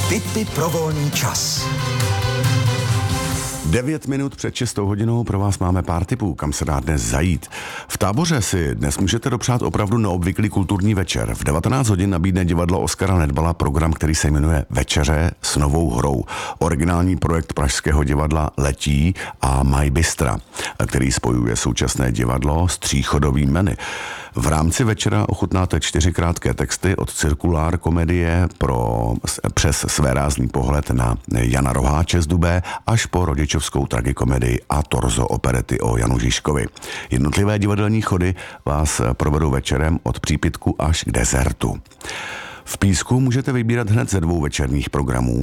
Tipy pro volný čas. 9 minut před 6 hodinou pro vás máme pár tipů, kam se dá dnes zajít. V Táboře si dnes můžete dopřát opravdu neobvyklý kulturní večer. V 19 hodin nabídne divadlo Oskara Nedbala program, který se jmenuje Večeře s novou hrou. Originální projekt pražského divadla Letí a My Bystra, který spojuje současné divadlo s tříchodovým menu. V rámci večera ochutnáte 4 krátké texty od cirkulár komedie přes svérázný pohled na Jana Roháče z Dubé až po rodičovskou tragikomedii a torzo operety o Janu Žižkovi. Jednotlivé divadelní chody vás provedou večerem od přípitku až k dezertu. V Písku můžete vybírat hned ze 2 večerních programů.